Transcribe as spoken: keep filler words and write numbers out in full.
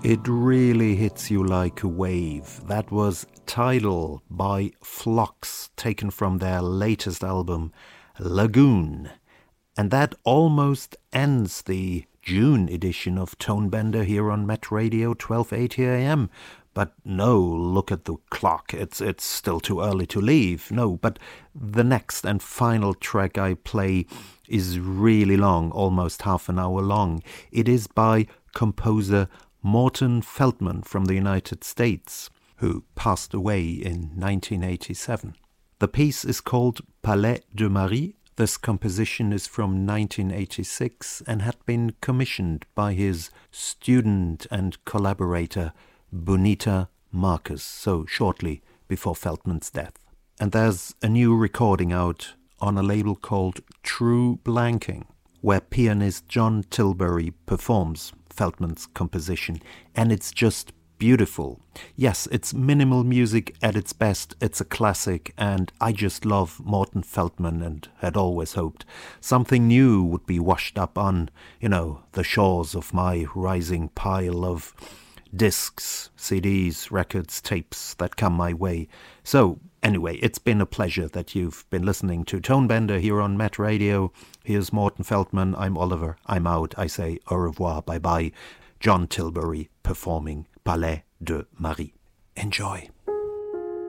It really hits you like a wave. That was Tidal by Phlox, taken from their latest album, Lagoon. And that almost ends the June edition of Tonebender here on Met Radio, twelve eighty A M. But no, look at the clock. It's it's still too early to leave. No, but the next and final track I play is really long, almost half an hour long. It is by composer Morton Feldman from the United States, who passed away in nineteen eighty-seven. The piece is called Palais de Marie. This composition is from nineteen eighty-six and had been commissioned by his student and collaborator Bonita Marcus, so shortly before Feldman's death. And there's a new recording out on a label called True Blanking, where pianist John Tilbury performs Feldman's composition, and it's just beautiful. Yes, it's minimal music at its best, it's a classic, and I just love Morton Feldman and had always hoped something new would be washed up on, you know, the shores of my rising pile of discs, C Ds, records, tapes that come my way. So, anyway, it's been a pleasure that you've been listening to Tonebender here on Met Radio. Here's Morton Feldman. I'm Oliver. I'm out. I say au revoir, bye-bye. John Tilbury performing Palais de Marie. Enjoy.